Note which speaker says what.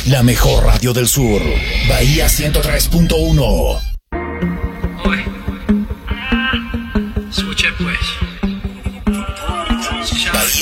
Speaker 1: La mejor radio del sur. Bahía 103.1.
Speaker 2: Oye, escuche pues.